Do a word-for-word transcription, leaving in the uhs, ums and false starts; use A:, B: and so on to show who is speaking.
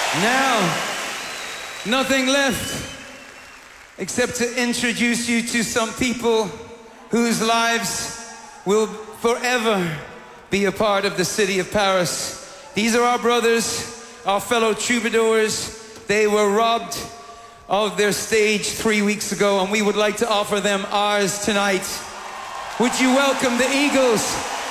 A: Now, nothing left except to introduce you to some people whose lives will forever be a part of the city of Paris. These are our brothers, our fellow troubadours. They were robbed of their stage three weeks ago, and we would like to offer them ours tonight. Would you welcome the Eagles?